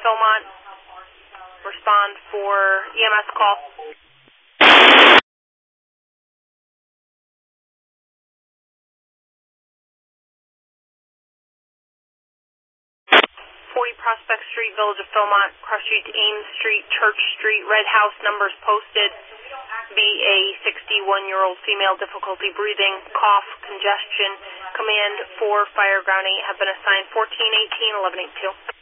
Philmont. Respond for EMS call. 40 Prospect Street, Village of Philmont, cross street to Ames Street, Church Street, red house numbers posted. BA 61-year-old female, difficulty breathing, cough, congestion. Command 4, Fire Ground 8 have been assigned 1418, 1182.